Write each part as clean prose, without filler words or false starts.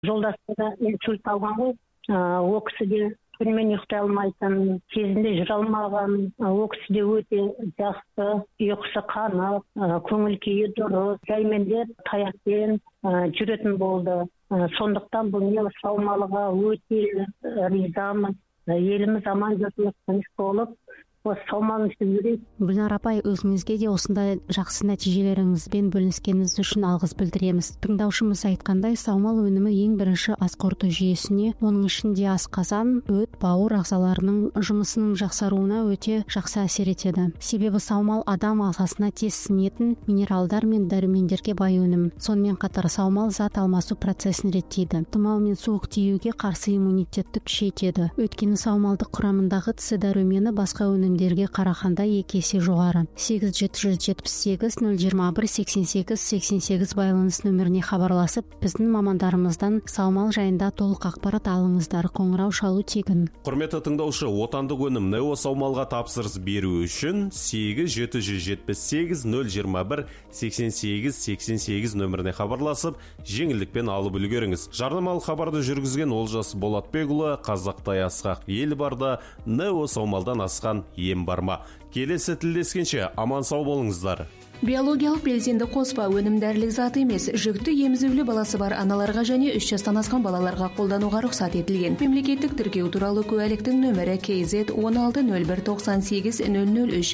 Жолдасы да инсульт алған ғой. Ол кісі де түнімен ұйықтай алмайтын, кезінде жүре алмаған. Ол кісі де өте жақсы, ұйқысы қанып, көңіл күйі дұрыс, жаймендеп таяқпен жүретін болды. Сондықтан бұл саумалыға өте ризамын. Еліміз аман жұртымыз тыныш болып, осы саумалын ішіп жүрейік. Гүлнар апай, өзіңізге де осындай жақсы нәтижелеріңізбен бөліскеніңіз үшін алғыс білдіреміз. Тыңдаушымыз айтқандай, саумал өнімі ең бірінші ас қорыту жүйесіне, оның ішінде асқазан, өт, бауыр ағзаларының жұмысының жақсаруына өте жақсы әсер етеді. Себебі саумал адам ағзасына тез сіңетін минералдар мен дәрумендерге бай өнім. Сонымен қатар саумал зат алмасу процесін реттейді. Тұмау мен суық тиюге қарсы иммунитетті күшейтеді. Өйткені саумалдық құрамындағы С дәрумені басқа өнімдерге қарағанда 2 есе жоғары. 8778-021-88-88 байланыс нөміріне хабарласып, біздің мамандарымыздан саумал жайында толық ақпарат алыңыздар. Қоңырау шалу тегін. Құрметті тыңдаушы, отандық өнім Нео саумалға тапсырыс беру үшін 8778-021-88-88 нөміріне хабарласып, жеңілдікпен алып үлгеріңіз. Жарнамалық хабарды жүргізген Олжас Болатбекұлы, Қазақтай асқақ ел барда, Нео саумалдан асқан ем барма. Келесі тілдескенше аман сау болыңыздар. Биологиялық белсенді қоспа өнімдәрілік зат емес, жүкті емізулі баласы бар аналарға және 3 жастан асқан балаларға қолдануға рұқсат етілген. Мемлекеттік тіркеу туралы куәліктің нөмірі KZ 160198-003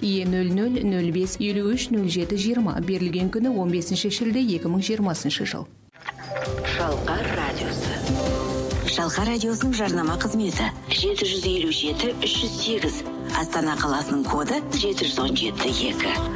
E0005-530720 берілген күні 15 шілде 2020 жыл. Шалқар радиосы. Шалқар радиосының жарнама қызметі 757-308. Астана қаласының коды 717-2.